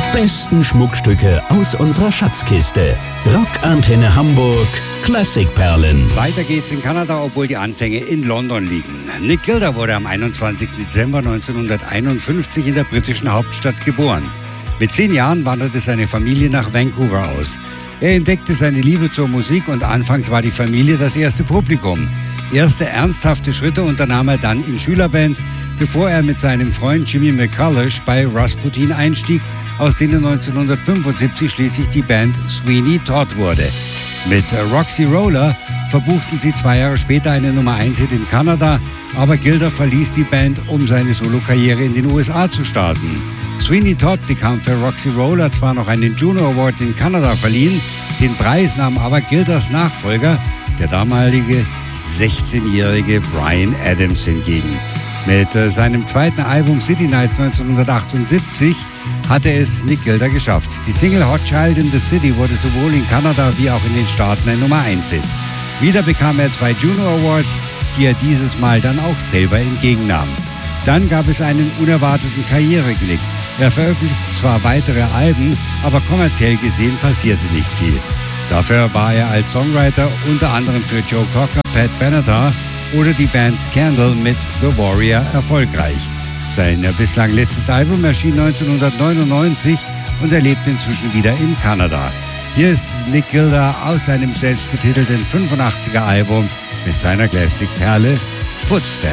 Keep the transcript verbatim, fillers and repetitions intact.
besten Schmuckstücke aus unserer Schatzkiste. Rockantenne Hamburg Klassikperlen. Weiter geht's in Kanada, obwohl die Anfänge in London liegen. Nick Gilder wurde am einundzwanzigsten Dezember neunzehnhunderteinundfünfzig in der britischen Hauptstadt geboren. Mit zehn Jahren wanderte seine Familie nach Vancouver aus. Er entdeckte seine Liebe zur Musik und anfangs war die Familie das erste Publikum. Erste ernsthafte Schritte unternahm er dann in Schülerbands, bevor er mit seinem Freund Jimmy McCulloch bei Rasputin einstieg, aus denen neunzehnhundertfünfundsiebzig schließlich die Band Sweeney Todd wurde. Mit Roxy Roller verbuchten sie zwei Jahre später eine Nummer eins Hit in Kanada, aber Gilder verließ die Band, um seine Solokarriere in den U S A zu starten. Sweeney Todd bekam für Roxy Roller zwar noch einen Juno Award in Kanada verliehen, den Preis nahm aber Gilders Nachfolger, der damalige sechzehnjährige Bryan Adams, hingegen. Mit äh, seinem zweiten Album City Nights neunzehnhundertachtundsiebzig hatte es Nick Gilder geschafft. Die Single Hot Child in the City wurde sowohl in Kanada wie auch in den Staaten ein Nummer eins Hit. Wieder bekam er zwei Juno Awards, die er dieses Mal dann auch selber entgegennahm. Dann gab es einen unerwarteten Karriereknick. Er veröffentlichte zwar weitere Alben, aber kommerziell gesehen passierte nicht viel. Dafür war er als Songwriter unter anderem für Joe Cocker, Pat Benatar oder die Band Scandal mit The Warrior erfolgreich. Sein bislang letztes Album erschien neunzehnhundertneunundneunzig und er lebt inzwischen wieder in Kanada. Hier ist Nick Gilder aus seinem selbstbetitelten fünfundachtziger Album mit seiner Classic-Perle Footsteps.